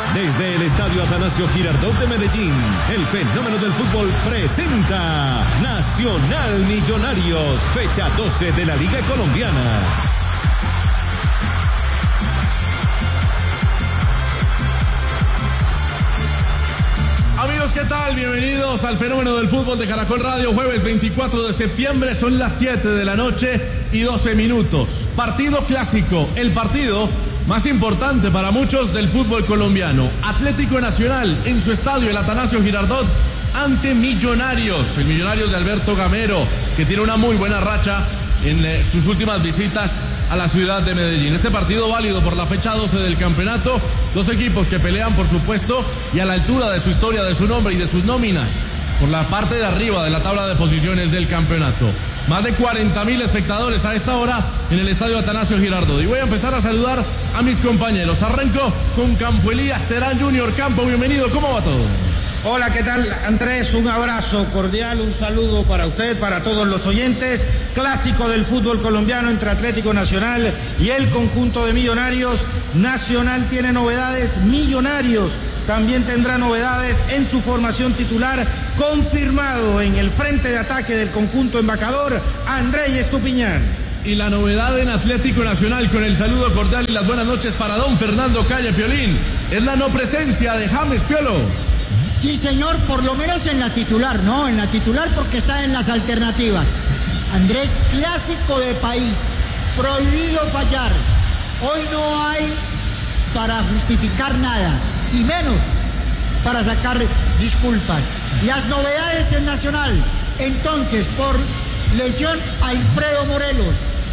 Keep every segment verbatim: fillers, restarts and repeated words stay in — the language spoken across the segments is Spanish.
Desde el Estadio Atanasio Girardot de Medellín, el fenómeno del fútbol presenta Nacional Millonarios, fecha doce de la Liga Colombiana. Amigos, ¿qué tal? Bienvenidos al fenómeno del fútbol de Caracol Radio, jueves veinticuatro de septiembre, son las siete de la noche y doce minutos. Partido clásico, el partido más importante para muchos del fútbol colombiano. Atlético Nacional en su estadio, el Atanasio Girardot, ante Millonarios, el Millonarios de Alberto Gamero, que tiene una muy buena racha en eh, sus últimas visitas a la ciudad de Medellín. Este partido válido por la fecha doce del campeonato, dos equipos que pelean por supuesto y a la altura de su historia, de su nombre y de sus nóminas, por la parte de arriba de la tabla de posiciones del campeonato. Más de cuarenta mil espectadores a esta hora en el estadio Atanasio Girardot. Y voy a empezar a saludar a mis compañeros. Arranco con Campo Elías Terán Junior. Campo, bienvenido, ¿cómo va todo? Hola, ¿qué tal, Andrés? Un abrazo cordial, un saludo para usted, para todos los oyentes. Clásico del fútbol colombiano entre Atlético Nacional y el conjunto de Millonarios. Nacional tiene novedades, Millonarios también tendrá novedades en su formación titular, confirmado en el frente de ataque del conjunto embajador, Andrés Estupiñán. Y la novedad en Atlético Nacional, con el saludo cordial y las buenas noches para don Fernando Calle Piolín, es la no presencia de James Piolo. Sí, señor, por lo menos en la titular, no, en la titular porque está en las alternativas. Andrés, clásico de país, prohibido fallar. Hoy no hay para justificar nada, y menos para sacar disculpas. Las novedades en Nacional, entonces, por lesión, Alfredo Morelos.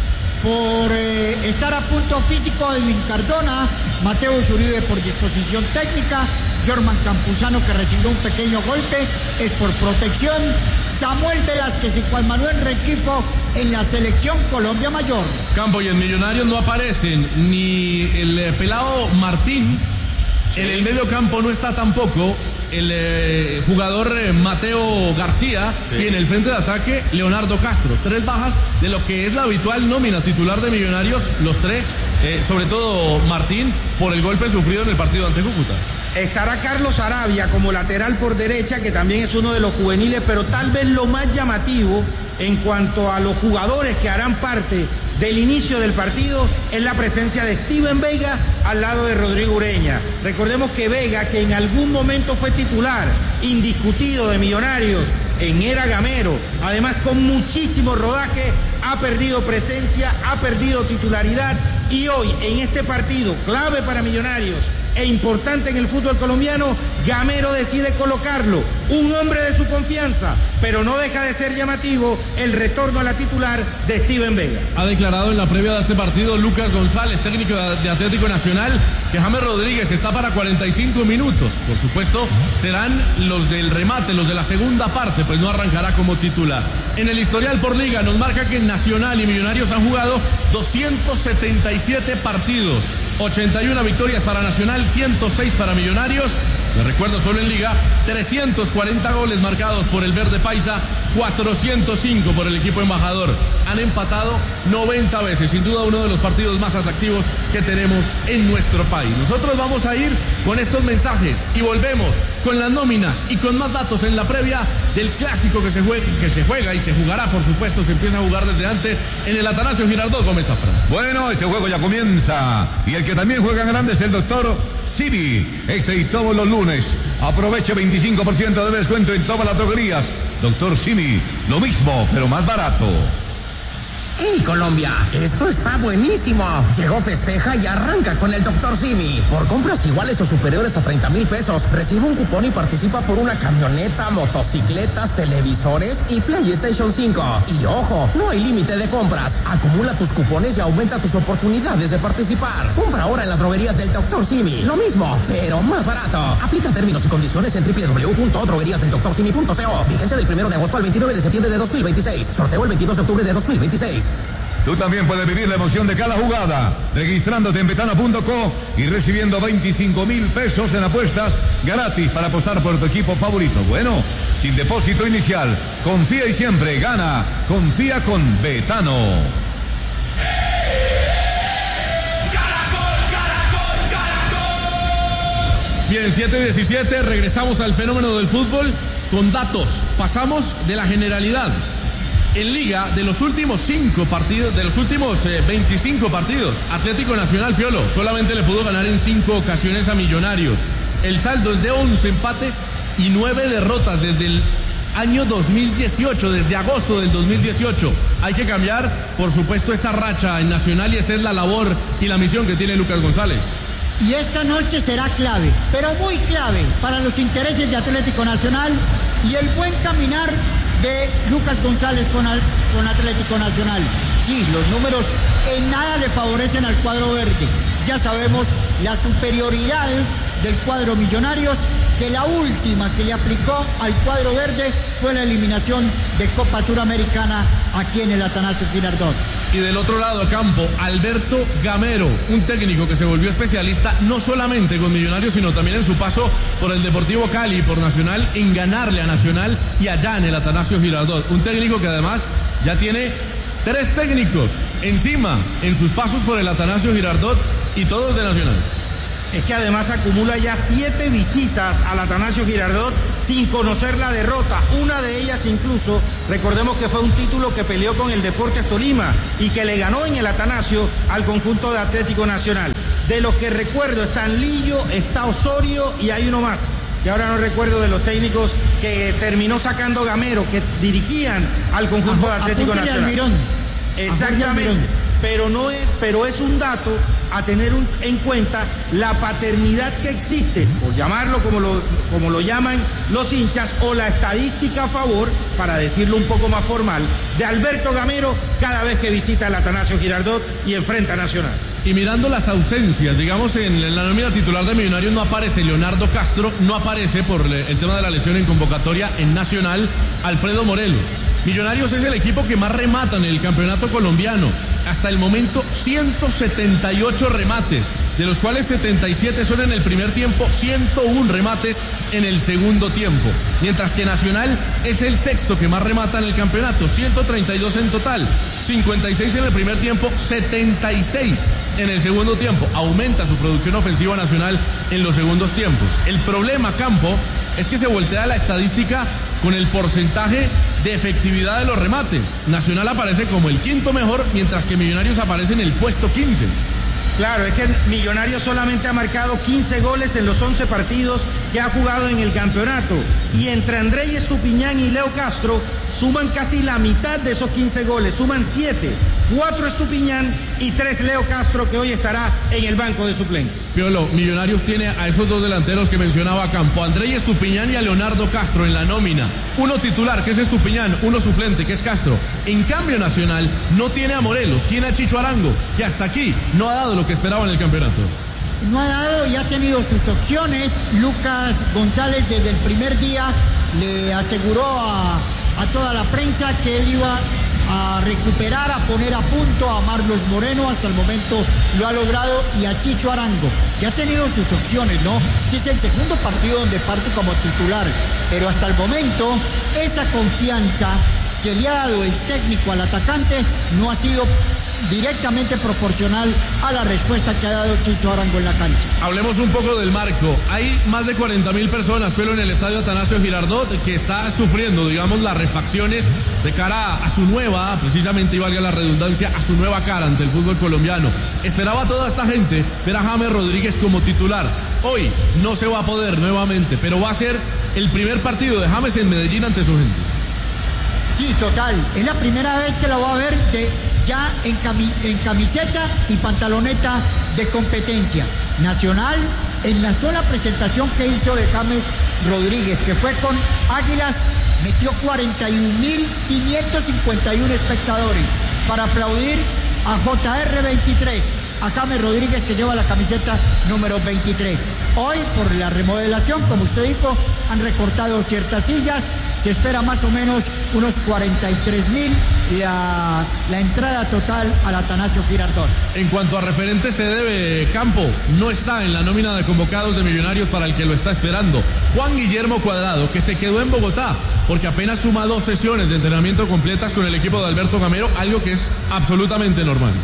Por eh, estar a punto físico, Edwin Cardona, Mateo Uribe por disposición técnica, Jorman Campuzano, que recibió un pequeño golpe, es por protección, Samuel Velázquez y Juan Manuel Requifo en la selección Colombia Mayor. Campo, y en Millonarios no aparecen ni el eh, pelado Martín, sí. En el medio campo no está tampoco el eh, jugador eh, Mateo García, sí. Y en el frente de ataque Leonardo Castro. Tres bajas de lo que es la habitual nómina titular de Millonarios, los tres, eh, sobre todo Martín, por el golpe sufrido en el partido ante Cúcuta. Estará Carlos Arabia como lateral por derecha, que también es uno de los juveniles, pero tal vez lo más llamativo en cuanto a los jugadores que harán parte del inicio del partido es la presencia de Steven Vega al lado de Rodrigo Ureña. Recordemos que Vega, que en algún momento fue titular indiscutido de Millonarios en era Gamero, además con muchísimo rodaje, ha perdido presencia, ha perdido titularidad, y hoy en este partido clave para Millonarios e importante en el fútbol colombiano, Gamero decide colocarlo, un hombre de su confianza, pero no deja de ser llamativo el retorno a la titular de Steven Vega. Ha declarado en la previa de este partido Lucas González, técnico de Atlético Nacional, que James Rodríguez está para cuarenta y cinco minutos. Por supuesto, serán los del remate, los de la segunda parte, pues no arrancará como titular. En el historial por liga nos marca que Nacional y Millonarios han jugado doscientos setenta y siete partidos, ochenta y una victorias para Nacional, ciento seis para Millonarios. Les recuerdo, solo en liga, trescientos cuarenta goles marcados por el verde paisa, cuatrocientos cinco por el equipo embajador. Han empatado noventa veces, sin duda uno de los partidos más atractivos que tenemos en nuestro país. Nosotros vamos a ir con estos mensajes y volvemos con las nóminas y con más datos en la previa del clásico que se juega, que se juega y se jugará, por supuesto, se empieza a jugar desde antes en el Atanasio Girardot Gómez Zafra. Bueno, este juego ya comienza y el que también juega en grande es el doctor Simi. Este y todos los lunes aproveche veinticinco por ciento de descuento en todas las droguerías. Doctor Simi, lo mismo, pero más barato. ¡Hey, Colombia! Esto está buenísimo. Llegó Festeja y arranca con el doctor Simi. Por compras iguales o superiores a treinta mil pesos, recibe un cupón y participa por una camioneta, motocicletas, televisores y PlayStation cinco. Y ojo, no hay límite de compras. Acumula tus cupones y aumenta tus oportunidades de participar. Compra ahora en las droguerías del doctor Simi. Lo mismo, pero más barato. Aplica términos y condiciones en doble u doble u doble u punto droguerías del doctor simi punto co. Vigencia del primero de agosto al veintinueve de septiembre de dos mil veintiséis. Sorteo el veintidós de octubre de dos mil veintiséis. Tú también puedes vivir la emoción de cada jugada, registrándote en betano punto co y recibiendo veinticinco mil pesos en apuestas gratis para apostar por tu equipo favorito. Bueno, sin depósito inicial, confía y siempre gana. Confía con Betano. Bien, siete diecisiete, regresamos al fenómeno del fútbol con datos. Pasamos de la generalidad. En Liga, de los últimos cinco partidos, de los últimos eh, veinticinco partidos, Atlético Nacional, Piolo, solamente le pudo ganar en cinco ocasiones a Millonarios. El saldo es de once empates y nueve derrotas desde el año dos mil dieciocho, desde agosto del dos mil dieciocho. Hay que cambiar, por supuesto, esa racha en Nacional y esa es la labor y la misión que tiene Lucas González. Y esta noche será clave, pero muy clave para los intereses de Atlético Nacional y el buen caminar de Lucas González con, al, con Atlético Nacional. Sí, los números en nada le favorecen al cuadro verde. Ya sabemos la superioridad del cuadro Millonarios, que la última que le aplicó al cuadro verde fue la eliminación de Copa Suramericana aquí en el Atanasio Girardot. Y del otro lado, campo, Alberto Gamero, un técnico que se volvió especialista no solamente con Millonarios, sino también en su paso por el Deportivo Cali y por Nacional, en ganarle a Nacional y allá en el Atanasio Girardot. Un técnico que además ya tiene tres técnicos encima en sus pasos por el Atanasio Girardot y todos de Nacional. Es que además acumula ya siete visitas al Atanasio Girardot sin conocer la derrota. Una de ellas incluso, recordemos que fue un título que peleó con el Deportes Tolima y que le ganó en el Atanasio al conjunto de Atlético Nacional. De los que recuerdo están Lillo, está Osorio y hay uno más, que ahora no recuerdo, de los técnicos que terminó sacando Gamero, que dirigían al conjunto de Atlético Nacional. Almirón. Exactamente. Pero no es, pero es un dato a tener un, en cuenta la paternidad que existe, por llamarlo como lo, como lo llaman los hinchas, o la estadística a favor, para decirlo un poco más formal, de Alberto Gamero cada vez que visita el Atanasio Girardot y enfrenta a Nacional. Y mirando las ausencias, digamos, en la nómina titular de Millonarios no aparece Leonardo Castro, no aparece por el tema de la lesión en convocatoria en Nacional, Alfredo Morelos. Millonarios es el equipo que más remata en el campeonato colombiano. Hasta el momento ciento setenta y ocho remates, de los cuales setenta y siete son en el primer tiempo, ciento uno remates en el segundo tiempo. Mientras que Nacional es el sexto que más remata en el campeonato, ciento treinta y dos en total, cincuenta y seis en el primer tiempo, setenta y seis en el segundo tiempo. Aumenta su producción ofensiva Nacional en los segundos tiempos. El problema, campo, es que se voltea la estadística con el porcentaje de efectividad de los remates. Nacional aparece como el quinto mejor, mientras que Millonarios aparece en el puesto quince. Claro, es que Millonarios solamente ha marcado quince goles en los once partidos que ha jugado en el campeonato. Y entre Andrés Estupiñán y Leo Castro suman casi la mitad de esos quince goles, suman siete. Cuatro Estupiñán y tres Leo Castro, que hoy estará en el banco de suplentes. Piolo, Millonarios tiene a esos dos delanteros que mencionaba Campo, a Andrés Estupiñán y a Leonardo Castro en la nómina. Uno titular, que es Estupiñán, uno suplente, que es Castro. En cambio, Nacional no tiene a Morelos, tiene a Chicho Arango, que hasta aquí no ha dado lo que esperaba en el campeonato. No ha dado y ha tenido sus opciones. Lucas González desde el primer día le aseguró a, a toda la prensa que él iba a recuperar, a poner a punto a Marlos Moreno. Hasta el momento lo ha logrado, y a Chicho Arango, que ha tenido sus opciones, ¿no? Este es el segundo partido donde parte como titular, pero hasta el momento esa confianza que le ha dado el técnico al atacante no ha sido directamente proporcional a la respuesta que ha dado Chicho Arango en la cancha. Hablemos un poco del marco. Hay más de cuarenta mil personas, pero en el estadio Atanasio Girardot, que está sufriendo, digamos, las refacciones de cara a su nueva, precisamente, y valga la redundancia, a su nueva cara ante el fútbol colombiano. Esperaba a toda esta gente ver a James Rodríguez como titular. Hoy no se va a poder nuevamente, pero va a ser el primer partido de James en Medellín ante su gente. Sí, total. Es la primera vez que lo va a ver de, ya en, cami, en camiseta y pantaloneta de competencia. Nacional, en la sola presentación que hizo de James Rodríguez, que fue con Águilas, metió cuarenta y un mil quinientos cincuenta y uno espectadores para aplaudir a J R veintitrés, a James Rodríguez, que lleva la camiseta número veintitrés. Hoy, por la remodelación, como usted dijo, han recortado ciertas sillas. Se espera más o menos unos cuarenta y tres mil la, la entrada total al Atanasio Girardot. En cuanto a referentes se debe, Campo no está en la nómina de convocados de Millonarios para el que lo está esperando. Juan Guillermo Cuadrado, que se quedó en Bogotá porque apenas suma dos sesiones de entrenamiento completas con el equipo de Alberto Gamero, algo que es absolutamente normal.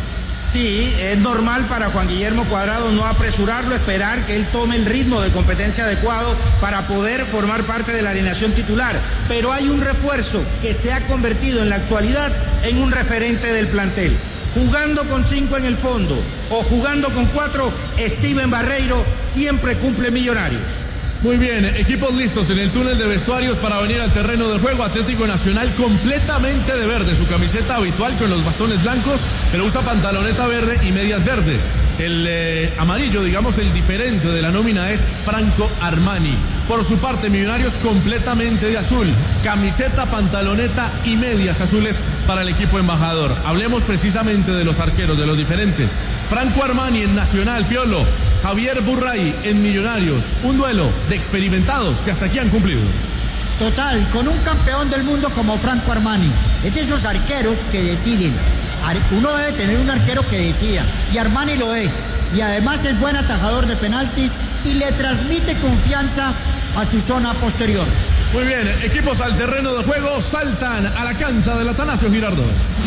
Sí, es normal para Juan Guillermo Cuadrado no apresurarlo, esperar que él tome el ritmo de competencia adecuado para poder formar parte de la alineación titular. Pero hay un refuerzo que se ha convertido en la actualidad en un referente del plantel. Jugando con cinco en el fondo o jugando con cuatro, Steven Barreiro siempre cumple Millonarios. Muy bien, equipos listos en el túnel de vestuarios para venir al terreno de juego. Atlético Nacional completamente de verde, su camiseta habitual con los bastones blancos, pero usa pantaloneta verde y medias verdes. El eh, amarillo, digamos el diferente de la nómina, es Franco Armani. Por su parte, Millonarios completamente de azul, camiseta, pantaloneta y medias azules para el equipo embajador. Hablemos precisamente de los arqueros, de los diferentes. Franco Armani en Nacional, Piolo. Javier Burray en Millonarios. Un duelo de experimentados que hasta aquí han cumplido. Total, con un campeón del mundo como Franco Armani. Es de esos arqueros que deciden. Uno debe tener un arquero que decida, y Armani lo es. Y además es buen atajador de penaltis y le transmite confianza a su zona posterior. Muy bien, equipos al terreno de juego, saltan a la cancha del Atanasio Girardot.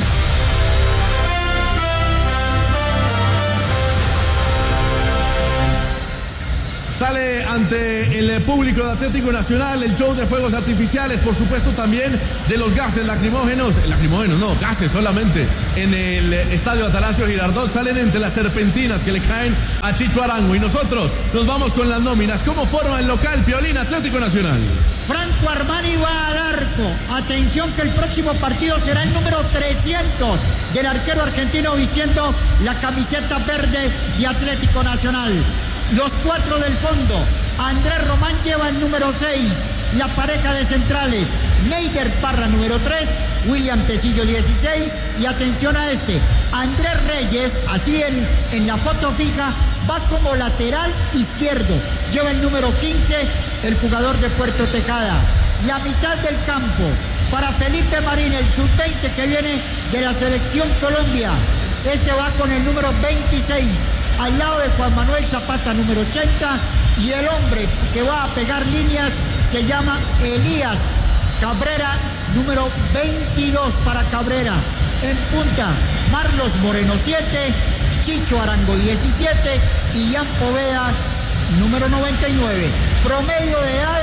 Sale ante el público de Atlético Nacional el show de fuegos artificiales, por supuesto también de los gases lacrimógenos, lacrimógenos no, gases solamente, en el estadio Atanasio Girardot. Salen entre las serpentinas que le caen a Chicho Arango. Y nosotros nos vamos con las nóminas. ¿Cómo forma el local Piolín Atlético Nacional? Franco Armani va al arco. Atención que el próximo partido será el número trescientos del arquero argentino vistiendo la camiseta verde de Atlético Nacional. Los cuatro del fondo, Andrés Román lleva el número seis, la pareja de centrales, Neider Parra número tres, William Tecillo dieciséis, y atención a este, Andrés Reyes, así en, en la foto fija, va como lateral izquierdo, lleva el número quince, el jugador de Puerto Tejada. La mitad del campo, para Felipe Marín, el sub veinte que viene de la selección Colombia, este va con el número veintiséis, al lado de Juan Manuel Zapata, número ochenta, y el hombre que va a pegar líneas se llama Elías Cabrera, número veintidós para Cabrera. En punta, Marlos Moreno siete, Chicho Arango diecisiete y Ian Poveda, número noventa y nueve. Promedio de edad,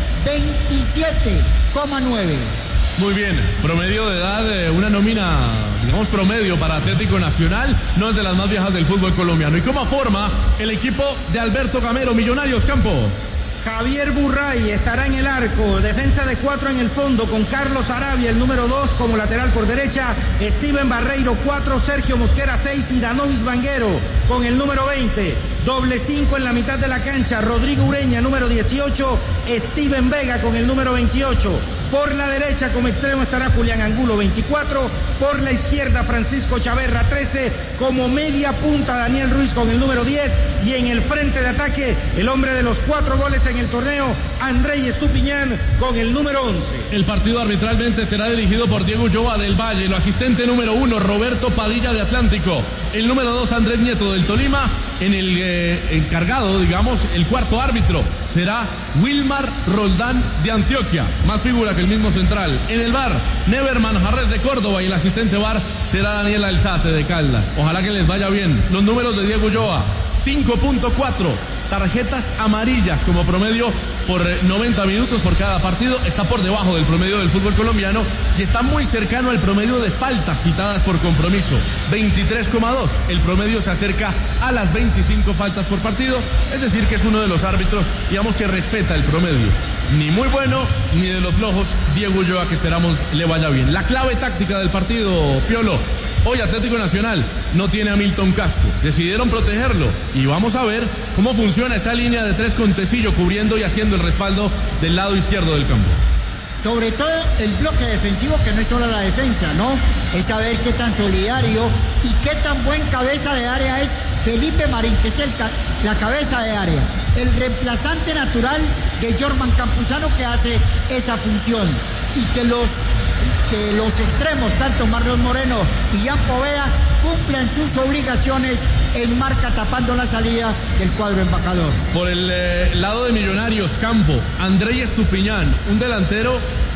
veintisiete coma nueve. Muy bien, promedio de edad, eh, una nómina, digamos, promedio para Atlético Nacional, no es de las más viejas del fútbol colombiano. ¿Y cómo forma el equipo de Alberto Gamero, Millonarios, campo? Javier Burray estará en el arco, defensa de cuatro en el fondo con Carlos Arabia, el número dos como lateral por derecha, Steven Barreiro cuatro, Sergio Mosquera seis y Danovis Vanguero con el número veinte. Doble cinco en la mitad de la cancha, Rodrigo Ureña, número dieciocho, Steven Vega con el número veintiocho. Por la derecha como extremo estará Julián Angulo, veinticuatro. Por la izquierda Francisco Chaverra, trece. Como media punta Daniel Ruiz con el número diez. Y en el frente de ataque, el hombre de los cuatro goles en el torneo, Andrei Estupiñán con el número once. El partido arbitralmente será dirigido por Diego Ulloa del Valle. El asistente número uno, Roberto Padilla de Atlántico. El número dos, Andrés Nieto del Tolima. En el eh, encargado, digamos, el cuarto árbitro será Wilmar Roldán de Antioquia, más figura que el mismo central. En el V A R, Never Manjarres de Córdoba, y el asistente V A R será Daniel Alzate de Caldas. Ojalá que les vaya bien. Los números de Diego Ulloa, cinco punto cuatro tarjetas amarillas como promedio por noventa minutos por cada partido. Está por debajo del promedio del fútbol colombiano y está muy cercano al promedio de faltas pitadas por compromiso, veintitrés coma dos. El promedio se acerca a las veinticinco faltas por partido, es decir que es uno de los árbitros, digamos, que respeta el promedio. Ni muy bueno ni de los flojos Diego Ulloa, que esperamos le vaya bien. La clave táctica del partido, Piolo. Hoy Atlético Nacional no tiene a Milton Casco, decidieron protegerlo y vamos a ver cómo funciona esa línea de tres con Tecillo cubriendo y haciendo el respaldo del lado izquierdo del campo. Sobre todo el bloque defensivo, que no es solo la defensa, ¿no? Es saber qué tan solidario y qué tan buen cabeza de área es Felipe Marín, que es el ca- la cabeza de área, el reemplazante natural de Jorman Campuzano, que hace esa función, y que los que los extremos, tanto Marlon Moreno y Ian Poveda, cumplen sus obligaciones en marca, tapando la salida del cuadro embajador. Por el eh, lado de Millonarios, campo, Andrei Estupiñán, un delantero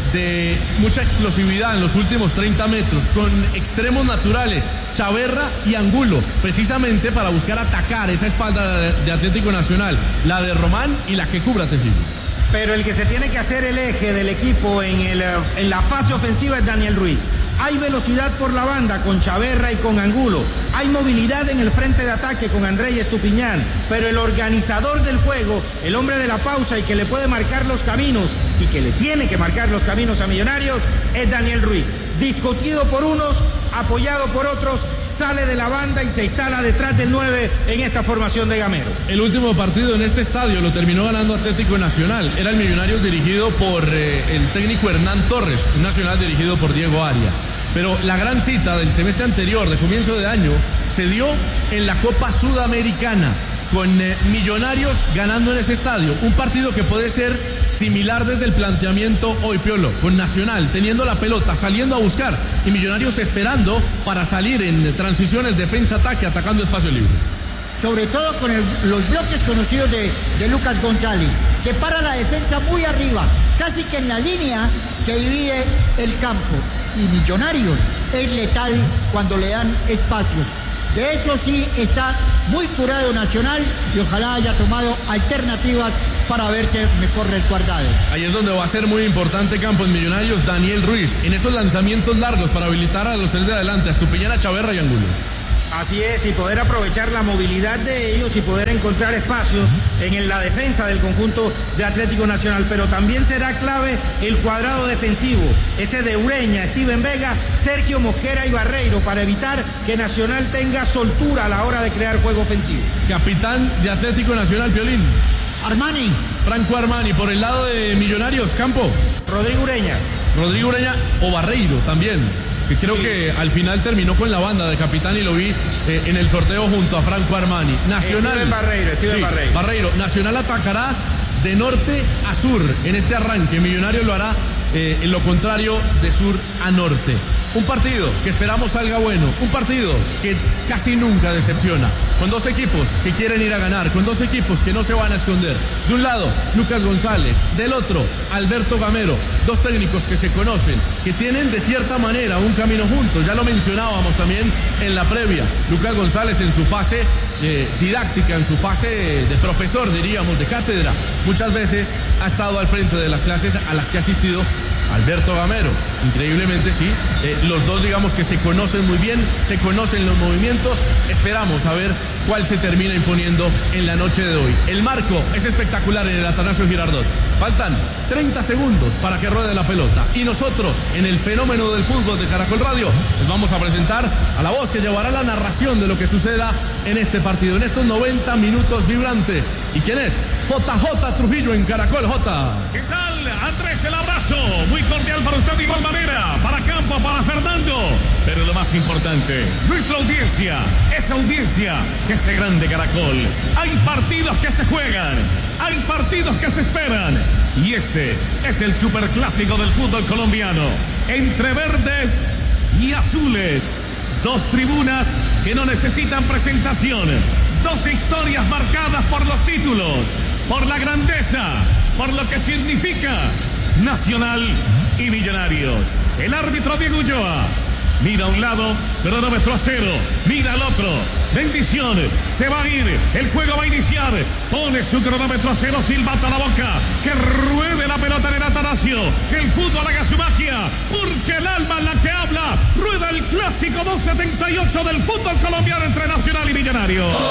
de mucha explosividad en los últimos treinta metros, con extremos naturales, Chaverra y Angulo, precisamente para buscar atacar esa espalda de, de Atlético Nacional, la de Román y la que cubra Tecillo. Pero el que se tiene que hacer el eje del equipo en, el, en la fase ofensiva es Daniel Ruiz. Hay velocidad por la banda con Chaverra y con Angulo. Hay movilidad en el frente de ataque con Andrés Estupiñán. Pero el organizador del juego, el hombre de la pausa y que le puede marcar los caminos y que le tiene que marcar los caminos a Millonarios, es Daniel Ruiz. Discutido por unos, apoyado por otros, sale de la banda y se instala detrás del nueve en esta formación de Gamero. El último partido en este estadio lo terminó ganando Atlético Nacional. Era el Millonarios dirigido por eh, el técnico Hernán Torres, un Nacional dirigido por Diego Arias. Pero la gran cita del semestre anterior, de comienzo de año, se dio en la Copa Sudamericana, con eh, Millonarios ganando en ese estadio. Un partido que puede ser similar desde el planteamiento hoy, Piolo, con Nacional teniendo la pelota, saliendo a buscar, y Millonarios esperando para salir en transiciones, defensa-ataque, atacando espacio libre. Sobre todo con el, los bloques conocidos de, de Lucas González, que para la defensa muy arriba, casi que en la línea que divide el campo. Y Millonarios es letal cuando le dan espacios. De eso sí está muy curado Nacional y ojalá haya tomado alternativas para verse mejor resguardado. Ahí es donde va a ser muy importante Campos Millonarios, Daniel Ruiz, en esos lanzamientos largos para habilitar a los tres de adelante, a Estupiñán, a Chaverra y Angulo. Así es, y poder aprovechar la movilidad de ellos y poder encontrar espacios en la defensa del conjunto de Atlético Nacional. Pero también será clave el cuadrado defensivo, ese de Ureña, Steven Vega, Sergio Mosquera y Barreiro, para evitar que Nacional tenga soltura a la hora de crear juego ofensivo. Capitán de Atlético Nacional, Piolín. Armani. Franco Armani. Por el lado de Millonarios, Campo. Rodrigo Ureña. Rodrigo Ureña o Barreiro también, que creo sí. que al final terminó con la banda de capitán y lo vi eh, en el sorteo junto a Franco Armani. Nacional. Steven Barreiro, Steven sí, Barreiro. Barreiro. Nacional atacará de norte a sur en este arranque. Millonarios lo hará eh, en lo contrario, de sur a norte. Un partido que esperamos salga bueno, un partido que casi nunca decepciona, con dos equipos que quieren ir a ganar, con dos equipos que no se van a esconder. De un lado, Lucas González, del otro, Alberto Gamero, dos técnicos que se conocen, que tienen de cierta manera un camino juntos, ya lo mencionábamos también en la previa. Lucas González en su fase eh, didáctica, en su fase de profesor, diríamos, de cátedra, muchas veces ha estado al frente de las clases a las que ha asistido Alberto Gamero. Increíblemente sí, eh, los dos digamos que se conocen muy bien, se conocen los movimientos. Esperamos a ver cuál se termina imponiendo en la noche de hoy. El marco es espectacular en el Atanasio Girardot. Faltan treinta segundos para que ruede la pelota y nosotros en el fenómeno del fútbol de Caracol Radio les vamos a presentar a la voz que llevará la narración de lo que suceda en este partido, en estos noventa minutos vibrantes. ¿Y quién es? J J Trujillo en Caracol. J. ¿Qué tal, Andrés? El abrazo muy cordial para usted de igual manera, para Campo, para Fernando, pero lo más importante, nuestra audiencia, esa audiencia que es el grande Caracol. Hay partidos que se juegan, hay partidos que se esperan, y este es el superclásico del fútbol colombiano, entre verdes y azules, dos tribunas que no necesitan presentación, dos historias marcadas por los títulos, por la grandeza, por lo que significa Nacional y Millonarios. El árbitro Diego Ulloa mira a un lado, cronómetro a cero, mira al otro, bendición, se va a ir, el juego va a iniciar, pone su cronómetro a cero, silbato a la boca, que ruede la pelota en el Atanasio, que el fútbol haga su magia, porque el alma es la que habla, rueda el clásico doscientos setenta y ocho del fútbol colombiano entre Nacional y Millonarios. Oh,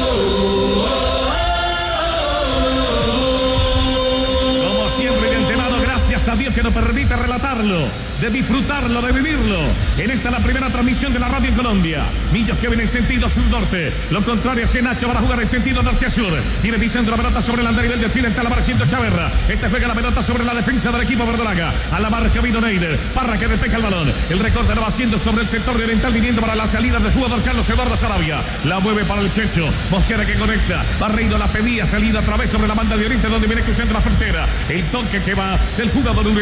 oh, oh. Siempre de antemano, gracias a Dios que nos permite relatarlo, de disfrutarlo, de vivirlo. En esta la primera transmisión de la radio en Colombia. Millos que viene en sentido sur-norte. Lo contrario hacia Nacho para jugar en sentido norte-sur. Viene pisando la pelota sobre el andarivel de occidental, apareciendo Chaverra. Este juega la pelota sobre la defensa del equipo verdolaga. A la marca vino Neider. Parra que despeja el balón. El recorte lo va haciendo sobre el sector de oriental, viniendo para la salida del jugador Carlos Eduardo Sarabia. La mueve para el Checho. Mosquera que conecta. Barreiro la pedía, salida a través sobre la banda de oriente, donde viene cruzando la frontera. El toque que va del jugador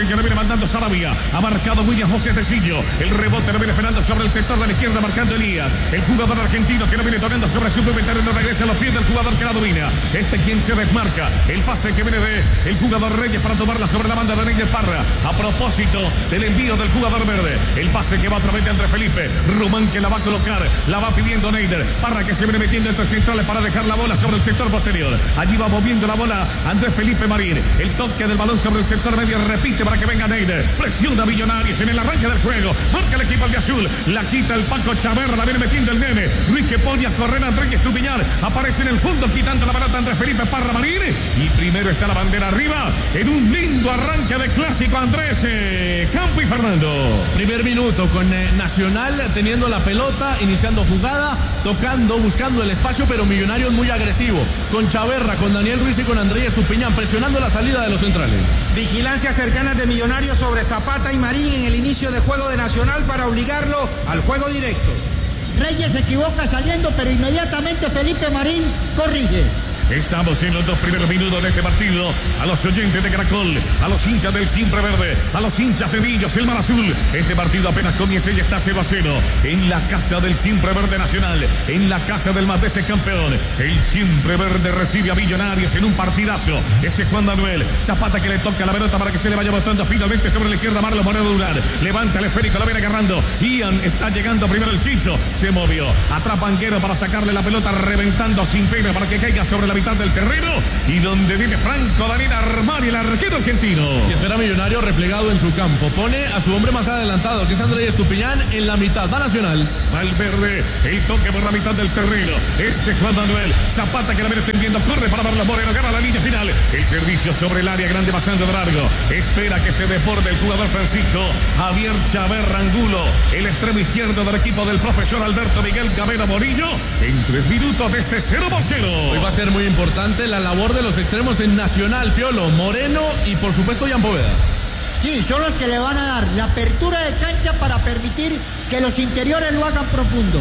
que le viene mandando Sarabia. Ha marcado William José Tecillo. El rebote lo viene esperando sobre el sector de la izquierda, marcando Elías. El jugador argentino que lo viene tocando sobre suplementario. No regresa a los pies del jugador que la domina. Este quien se desmarca. El pase que viene de el jugador Reyes para tomarla sobre la banda de Neider Parra. A propósito del envío del jugador verde. El pase que va a través de Andrés Felipe. Román que la va a colocar. La va pidiendo Neider. Parra que se viene metiendo entre centrales para dejar la bola sobre el sector posterior. Allí va moviendo la bola Andrés Felipe Marín. El toque del balón sobre el sector medio. Repite para que venga Neider. Presiona Millonarios en el arranque del juego. Marca el equipo de azul. La quita el Paco Chaverra. La viene metiendo el nene. Ruiz que pone a correr a Andrés Estupiñán. Aparece en el fondo quitando la pelota Andrés Felipe Parra Marín. Y primero está la bandera arriba. En un lindo arranque de clásico Andrés eh, Campo y Fernando. Primer minuto con eh, Nacional teniendo la pelota, iniciando jugada, tocando, buscando el espacio, pero Millonarios muy agresivo. Con Chaverra, con Daniel Ruiz y con Andrés Estupiñán presionando la salida de los centrales. Vigilancia cercana de Millonarios sobre Zapata y Marín en el inicio de juego de Nacional para obligarlo al juego directo. Reyes se equivoca saliendo, pero inmediatamente Felipe Marín corrige. Estamos en los dos primeros minutos de este partido. A los oyentes de Caracol, a los hinchas del Siempre Verde, a los hinchas de Millos, el Mar Azul. Este partido apenas comienza y está cero a cero. En la casa del Siempre Verde Nacional, en la casa del más veces campeón. El Siempre Verde recibe a Millonarios en un partidazo. Ese Juan Manuel Zapata que le toca la pelota para que se le vaya botando finalmente sobre la izquierda. Marlon Moreno Durán. Levanta el esférico, la viene agarrando. Ian está llegando primero el Chicho. Se movió. Atrapa Anguero para sacarle la pelota, reventando sin pena para que caiga sobre la mitad del terreno y donde viene Franco Daniel Armani, el arquero argentino. Y espera Millonario replegado en su campo. Pone a su hombre más adelantado, que es Andrés Estupiñán, en la mitad. Va Nacional. Valverde, el toque por la mitad del terreno. Este Juan Manuel Zapata que la viene tendiendo, corre para Marlon Moreno, gana la línea final. El servicio sobre el área grande pasando de largo. Espera que se desborde el jugador Francisco Javier Chaverra Angulo, el extremo izquierdo del equipo del profesor Alberto Miguel Cabero Morillo. En tres minutos de este cero por cero. Hoy va a ser muy importante la labor de los extremos en Nacional, Piolo, Moreno y por supuesto Jan Poveda. Sí, son los que le van a dar la apertura de cancha para permitir que los interiores lo hagan profundo.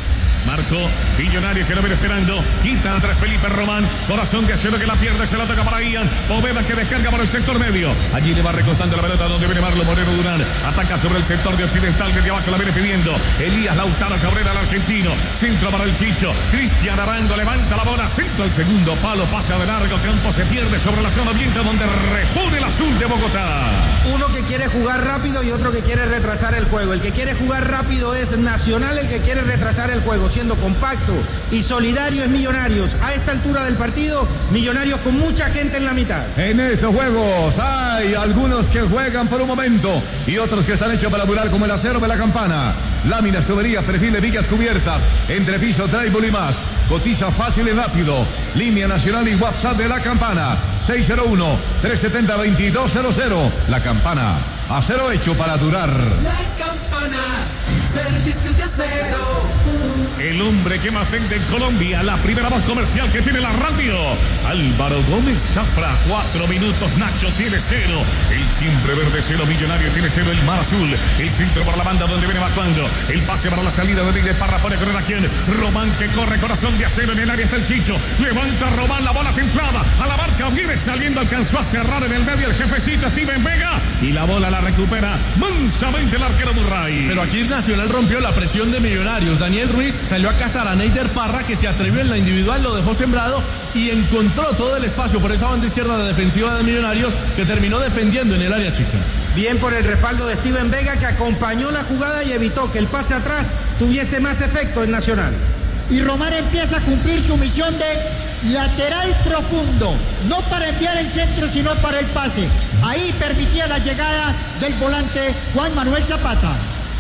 Marco Millonario que lo viene esperando. Quita Andrés Felipe Román. Corazón de acero que la pierde. Se la toca para Ian. Poveda que descarga por el sector medio. Allí le va recostando la pelota donde viene Marlon Moreno Durán. Ataca sobre el sector de Occidental. Desde abajo la viene pidiendo Elías Lautaro Cabrera, el argentino. Centro para el Chicho. Cristian Arango levanta la bola. Centro al segundo palo. Pasa de largo. Campo se pierde sobre la zona oriente donde repone el azul de Bogotá. Uno que quiere jugar rápido y otro que quiere retrasar el juego. El que quiere jugar rápido es Nacional. El que quiere retrasar el juego, siendo compacto y solidario, es Millonarios. A esta altura del partido, Millonarios con mucha gente en la mitad. En estos juegos hay algunos que juegan por un momento y otros que están hechos para durar, como el acero de la campana. Láminas, tuberías, perfil de vigas cubiertas, entrepiso, trébol y más. Cotiza fácil y rápido. Línea nacional y WhatsApp de la campana. seis cero uno, tres siete cero, dos dos cero cero. La Campana. Acero hecho para durar. La Campana. Servicio de acero. El hombre que más vende en Colombia, la primera voz comercial que tiene la radio. Álvaro Gómez Zafra, cuatro minutos. Nacho tiene cero. El Siempre Verde cero, Millonario tiene cero. El Mar Azul, el centro para la banda donde viene evacuando. El pase para la salida de Neider Parra, pone a correr a quien. Román que corre, corazón de acero en el área está el Chicho. Levanta Román, la bola templada. A la marca viene saliendo, alcanzó a cerrar en el medio el jefecito Steven Vega. Y la bola la recupera mansamente el arquero Murray. Pero aquí Nacional rompió la presión de Millonarios. Daniel Ruiz salió a cazar a Neider Parra, que se atrevió en la individual, lo dejó sembrado y encontró todo el espacio por esa banda izquierda de defensiva de Millonarios, que terminó defendiendo en el área chica. Bien por el respaldo de Steven Vega, que acompañó la jugada y evitó que el pase atrás tuviese más efecto en Nacional. Y Román empieza a cumplir su misión de lateral profundo, no para enviar el centro sino para el pase. Ahí permitía la llegada del volante Juan Manuel Zapata.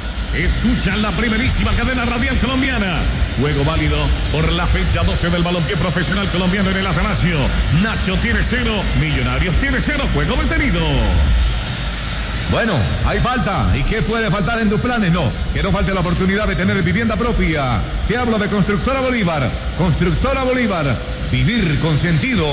Escuchan la primerísima cadena radial colombiana. Juego válido por la fecha doce del balompié profesional colombiano en el Atanasio. Nacho tiene cero, Millonarios tiene cero, juego detenido. Bueno, hay falta. ¿Y qué puede faltar en tus planes? No, que no falte la oportunidad de tener vivienda propia. Te hablo de Constructora Bolívar. Constructora Bolívar. Vivir con sentido.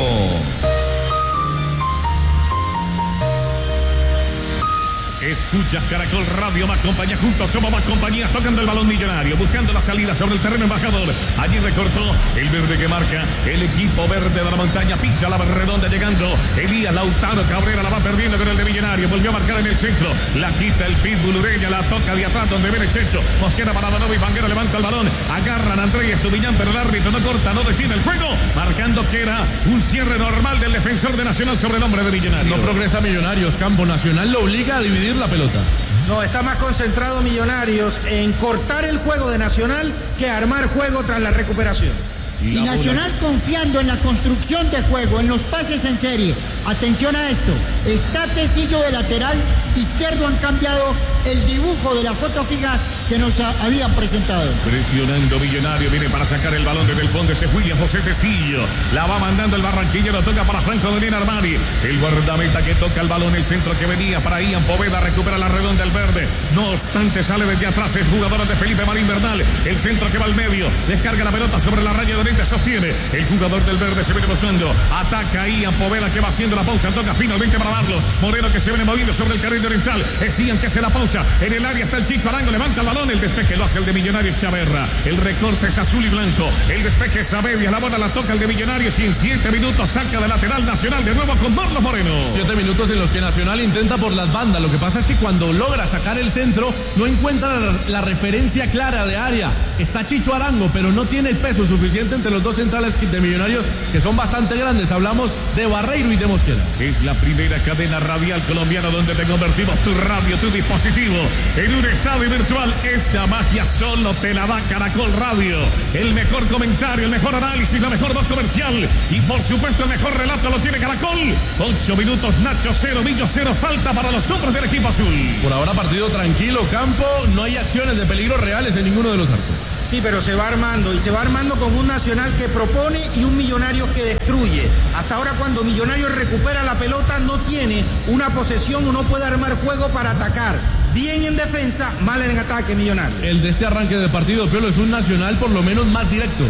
Escucha Caracol Radio, más compañía, juntos somos más compañías, tocando el balón Millonario, buscando la salida sobre el terreno embajador. Allí recortó el verde que marca el equipo verde de la montaña, pisa la redonda llegando Elías Lautaro Cabrera, la va perdiendo con el de Millonario, volvió a marcar en el centro, la quita el Pitbull Ureña, la toca de atrás donde viene Checho, Mosquera para Danovi, Vanguero levanta el balón, agarran a Andrés Estupiñán, pero el árbitro no corta, no detiene el juego, marcando que era un cierre normal del defensor de Nacional sobre el hombre de Millonario. No progresa Millonarios, Campo Nacional lo obliga a dividir la pelota. No, está más concentrado Millonarios en cortar el juego de Nacional que armar juego tras la recuperación. Y Nacional confiando en la construcción de juego, en los pases en serie. Atención a esto, está Tecillo de lateral izquierdo, han cambiado el dibujo de la foto fija que nos a, habían presentado. Presionando Millonario, viene para sacar el balón desde el fondo ese William José Tecillo, la va mandando el barranquillero, toca para Franco Dolina Armani, el guardameta que toca el balón, el centro que venía para Ian Poveda, recupera la redonda el verde, no obstante sale desde atrás, es jugador de Felipe Marín Bernal, el centro que va al medio, descarga la pelota sobre la raya de oriente, sostiene, el jugador del verde se viene buscando, ataca Ian Poveda que va haciendo la pausa, toca finalmente para Marlos, Moreno que se viene moviendo sobre el carril oriental, es Ian que hace la pausa, en el área está el Chicho Arango, levanta el balón, el despeje lo hace el de Millonario Chaverra, el recorte es azul y blanco, el despeje es Saavedra, la bola la toca el de Millonarios y en siete minutos saca de lateral Nacional de nuevo con Marlos Moreno. Siete minutos en los que Nacional intenta por las bandas, lo que pasa es que cuando logra sacar el centro no encuentra la, la referencia clara de área, está Chicho Arango pero no tiene el peso suficiente entre los dos centrales de Millonarios que son bastante grandes, hablamos de Barreiro y de Mosquera. Es la primera cadena radial colombiana donde te convertimos tu radio, tu dispositivo en un estadio virtual. Esa magia solo te la da Caracol Radio. El mejor comentario, el mejor análisis, la mejor voz comercial y por supuesto el mejor relato lo tiene Caracol. Ocho minutos, Nacho cero, Millo cero, falta para los hombres del equipo azul. Por ahora partido tranquilo, Campo, no hay acciones de peligro reales en ninguno de los arcos. Sí, pero se va armando y se va armando con un Nacional que propone y un Millonario que destruye. Hasta ahora cuando Millonario recupera la pelota no tiene una posesión o no puede armar juego para atacar. Bien en defensa, mal en ataque Millonario. El de este arranque de partido, Piolo, es un Nacional por lo menos más directo.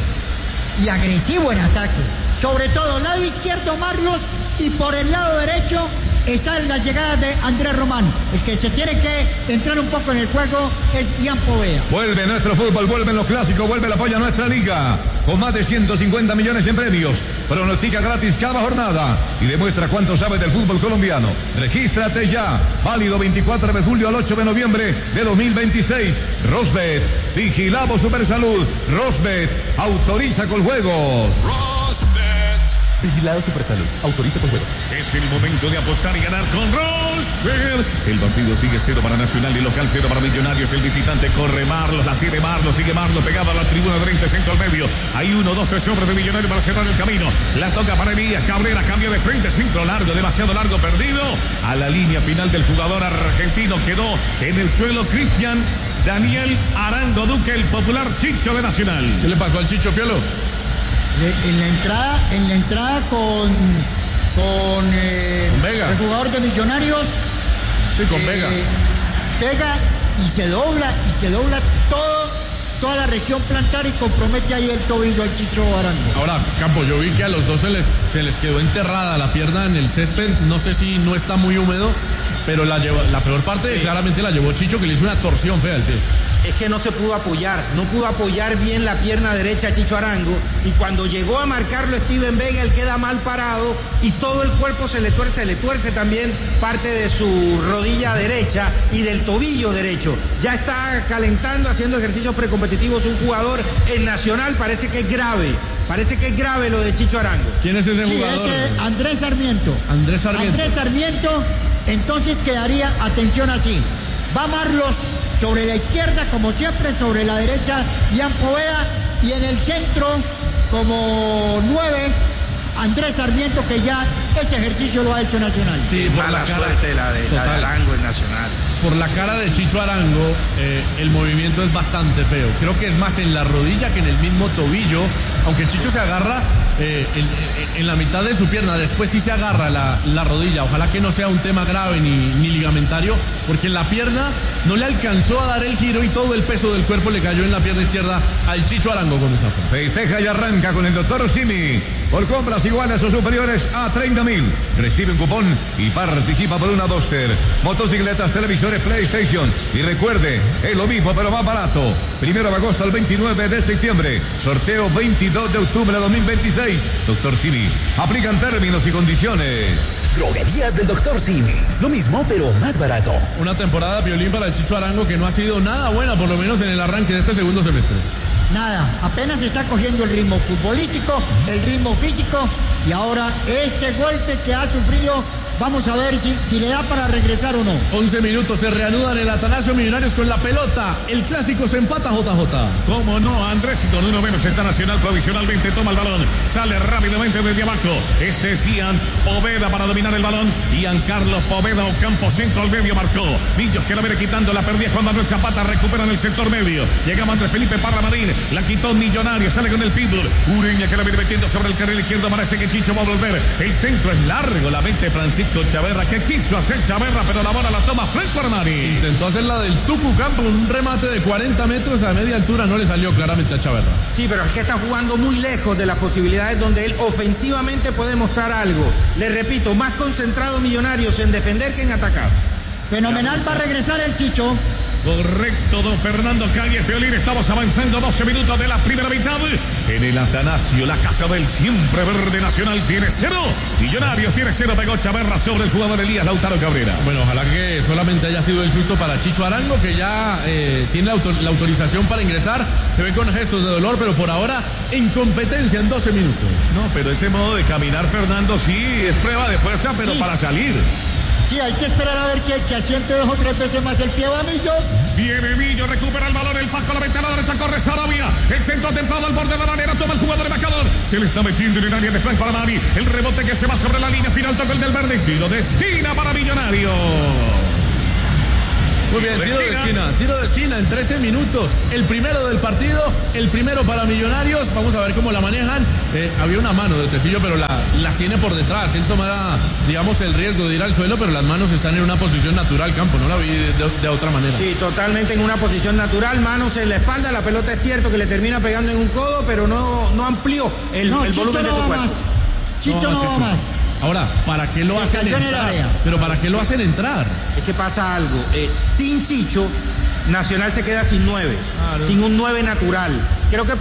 Y agresivo en ataque. Sobre todo, lado izquierdo Marlos y por el lado derecho está en la llegada de Andrés Román. El que se tiene que entrar un poco en el juego es Ian Poveda. Vuelve nuestro fútbol, vuelven los clásicos, vuelve el apoyo a nuestra liga. Con más de ciento cincuenta millones en premios. Pronostica gratis cada jornada y demuestra cuánto sabes del fútbol colombiano. Regístrate ya. Válido veinticuatro de julio al ocho de noviembre de dos mil veintiséis. Rosbet. Vigilamos Supersalud. Rosbet. Autoriza con juegos. Vigilado Supersalud. Autoriza con juegos. Es el momento de apostar y ganar con Rosberg. El partido sigue cero para Nacional y local cero para Millonarios. El visitante corre Marlos, la tiene Marlos, sigue Marlos pegado a la tribuna derecha, centro al medio. Hay uno, dos, tres hombres de Millonarios para cerrar el camino. La toca para Elías Cabrera, cambio de frente, centro largo, demasiado largo, perdido. A la línea final del jugador argentino quedó en el suelo Cristian Daniel Arango Duque, el popular Chicho de Nacional. ¿Qué le pasó al Chicho, Piolo? En la entrada, en la entrada con con, eh, con Vega. El jugador de Millonarios. Sí, con eh, Vega. Vega y se dobla y se dobla todo, toda la región plantar y compromete ahí el tobillo al Chicho Arango. Ahora, Campo, yo vi que a los dos se, le, se les quedó enterrada la pierna en el césped. No sé si no está muy húmedo, pero la, lleva, la peor parte sí. Claramente la llevó Chicho, que le hizo una torsión fea al pie. Es que no se pudo apoyar, no pudo apoyar bien la pierna derecha a Chicho Arango y cuando llegó a marcarlo Steven Vega, él queda mal parado y todo el cuerpo se le tuerce, le tuerce también parte de su rodilla derecha y del tobillo derecho. Ya está calentando, haciendo ejercicios precompetitivos un jugador en Nacional, parece que es grave. Parece que es grave lo de Chicho Arango. ¿Quién es ese sí, jugador? Ese Andrés Sarmiento. Andrés Sarmiento. Andrés Sarmiento, entonces quedaría, atención así, va Marlos sobre la izquierda, como siempre, sobre la derecha, Ian Poveda, y en el centro, como nueve, Andrés Sarmiento, que ya ese ejercicio lo ha hecho Nacional. Sí, por mala la cara, suerte la de, la de Arango en Nacional. Por la cara de Chicho Arango, eh, el movimiento es bastante feo. Creo que es más en la rodilla que en el mismo tobillo, aunque Chicho se agarra eh, en, en la mitad de su pierna, después sí se agarra la, la rodilla. Ojalá que no sea un tema grave ni, ni ligamentario, porque en la pierna no le alcanzó a dar el giro y todo el peso del cuerpo le cayó en la pierna izquierda al Chicho Arango con esa forma. Festeja y arranca con el doctor Simi. Por compras iguales o superiores a treinta mil. Recibe un cupón y participa por una Duster. Motocicletas, televisores, PlayStation. Y recuerde, es lo mismo pero más barato. Primero de agosto al veintinueve de septiembre. Sorteo veintidós de octubre de dos mil veintiséis. Doctor Simi. Aplican términos y condiciones. Droguerías del Doctor Simi. Lo mismo, pero más barato. Una temporada violín para el Chicho Arango que no ha sido nada buena, por lo menos en el arranque de este segundo semestre. Nada, apenas está cogiendo el ritmo futbolístico, el ritmo físico y ahora este golpe que ha sufrido, vamos a ver si, si le da para regresar o no. once minutos, se reanudan el Atanasio Millonarios con la pelota. El clásico se empata, J J. ¿Cómo no, Andrés? Y con uno menos está Nacional provisionalmente, toma el balón, sale rápidamente desde abajo. Este es Ian Poveda para dominar el balón. Ian Carlos Poveda, Ocampo, centro al medio, marcó. Millos que la viene quitando, la perdía Juan Manuel Zapata, recupera en el sector medio. Llegaba Andrés Felipe Parra Marín, la quitó Millonario, sale con el pitbull. Ureña que la viene metiendo sobre el carril izquierdo, parece que Chicho va a volver. El centro es largo, la mente Francisco Chaverra, que quiso hacer Chaverra, pero la bola la toma Franco Armani. Intentó hacer la del Tucu Campo, un remate de cuarenta metros a media altura, no le salió claramente a Chaverra. Sí, pero es que está jugando muy lejos de las posibilidades donde él ofensivamente puede mostrar algo. Le repito, más concentrado Millonarios en defender que en atacar. Fenomenal, va a regresar el Chicho. Correcto, don Fernando Calle Peolín. Estamos avanzando doce minutos de la primera mitad. En el Atanasio, la casa del siempre verde. Nacional tiene cero. Millonarios tiene cero. Pegó Chaverra sobre el jugador Elías Lautaro Cabrera. Bueno, ojalá que solamente haya sido el susto para Chicho Arango, que ya eh, tiene la, autor la autorización para ingresar. Se ve con gestos de dolor, pero por ahora en competencia en doce minutos. No, pero ese modo de caminar, Fernando, sí es prueba de fuerza, pero sí, para salir. Sí, hay que esperar a ver que, que asiente dos o tres veces más el pie, va Millos. Viene Millo, recupera el balón, el Paco, la ventana derecha, corre Sarabia. El centro atentado al borde de la manera, toma el jugador de Macalón. Se le está metiendo en el área de Frank Paramari. El rebote que se va sobre la línea final, toca el del verde. Tiro de esquina para Millonario. Muy bien, tiro de esquina, tiro de esquina en trece minutos. El primero del partido, el primero para Millonarios. Vamos a ver cómo la manejan. Eh, había una mano de Tecillo, pero la, las tiene por detrás. Él tomará, digamos, el riesgo de ir al suelo, pero las manos están en una posición natural, Campo. No la vi de, de, de otra manera. Sí, totalmente en una posición natural. Manos en la espalda. La pelota es cierto que le termina pegando en un codo, pero no, no amplió el, no, el volumen no de su cuerpo. Más. Chicho no, no va más. Ahora, ¿para qué lo Se hacen entrar? Pero ¿para qué lo hacen entrar? Es que pasa algo. Eh, sin Chicho, Nacional se queda sin nueve. Claro. Sin un nueve natural. Creo que